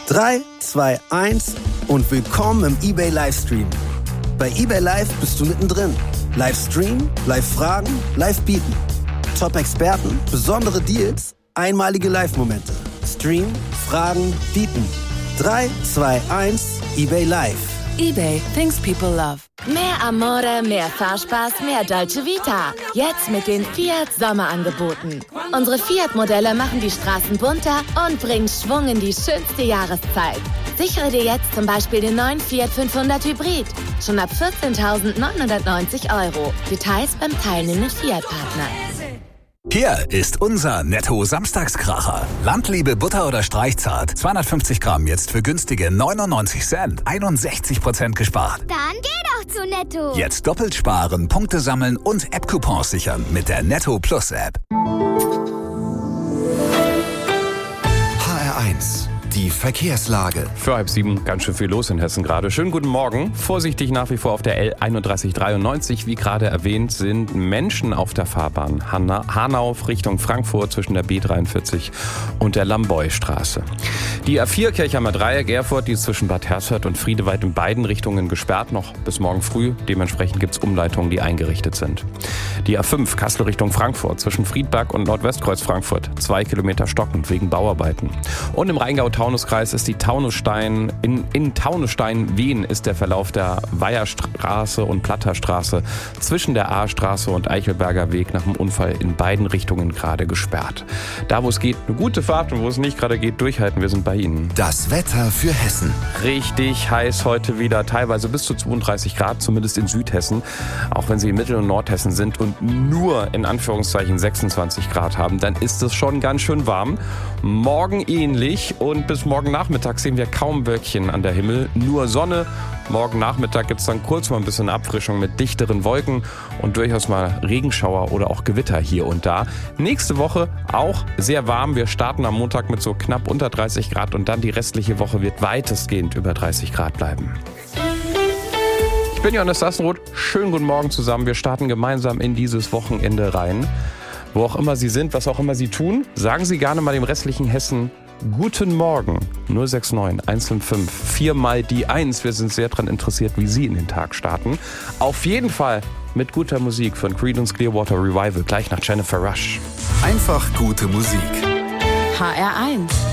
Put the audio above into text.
3, 2, 1 und willkommen im eBay Livestream. Bei eBay Live bist du mittendrin. Live streamen, live fragen, live bieten. Top-Experten, besondere Deals, einmalige Live-Momente. Stream, fragen, bieten. 3, 2, 1, eBay Live. eBay, things people love. Mehr Amore, mehr Fahrspaß, mehr Dolce Vita. Jetzt mit den Fiat Sommerangeboten. Unsere Fiat-Modelle machen die Straßen bunter und bringen Schwung in die schönste Jahreszeit. Sichere dir jetzt zum Beispiel den neuen Fiat 500 Hybrid. Schon ab 14.990 €. Details beim teilnehmenden Fiat-Partner. Hier ist unser Netto-Samstagskracher. Landliebe Butter oder Streichzart. 250 Gramm jetzt für günstige 99 Cent. 61% gespart. Dann geh doch zu Netto. Jetzt doppelt sparen, Punkte sammeln und App-Coupons sichern mit der Netto Plus App. HR1, die Verkehrslage. Für 6:30 ganz schön viel los in Hessen gerade. Schönen guten Morgen. Vorsichtig nach wie vor auf der L3193. Wie gerade erwähnt, sind Menschen auf der Fahrbahn Hanau Richtung Frankfurt zwischen der B43 und der Lamboy-Straße. Die A4 Kirchheimer Dreieck Erfurt, die ist zwischen Bad Hersfeld und Friedewald in beiden Richtungen gesperrt, noch bis morgen früh. Dementsprechend gibt es Umleitungen, die eingerichtet sind. Die A5 Kassel Richtung Frankfurt zwischen Friedberg und Nordwestkreuz Frankfurt. 2 Kilometer stockend wegen Bauarbeiten. Und im Rheingau-Taunus-Kreis ist die Taunusstein. In Taunusstein-Wien ist der Verlauf der Weiherstraße und Platterstraße zwischen der A-Straße und Eichelberger Weg nach dem Unfall in beiden Richtungen gerade gesperrt. Da, wo es geht, eine gute Fahrt und wo es nicht gerade geht, durchhalten. Wir sind bei Ihnen. Das Wetter für Hessen. Richtig heiß heute wieder, teilweise bis zu 32 Grad, zumindest in Südhessen. Auch wenn Sie in Mittel- und Nordhessen sind und nur in Anführungszeichen 26 Grad haben, dann ist es schon ganz schön warm. Morgen ähnlich und bis morgen Nachmittag sehen wir kaum Wölkchen an der Himmel, nur Sonne. Morgen Nachmittag gibt es dann kurz mal ein bisschen Abfrischung mit dichteren Wolken und durchaus mal Regenschauer oder auch Gewitter hier und da. Nächste Woche auch sehr warm. Wir starten am Montag mit so knapp unter 30 Grad und dann die restliche Woche wird weitestgehend über 30 Grad bleiben. Ich bin Johannes Sassenroth. Schönen guten Morgen zusammen. Wir starten gemeinsam in dieses Wochenende rein. Wo auch immer Sie sind, was auch immer Sie tun, sagen Sie gerne mal dem restlichen Hessen guten Morgen. 069 155 4 mal die 1. Wir sind sehr daran interessiert, wie Sie in den Tag starten. Auf jeden Fall mit guter Musik von Creedence Clearwater Revival, gleich nach Jennifer Rush. Einfach gute Musik. HR1.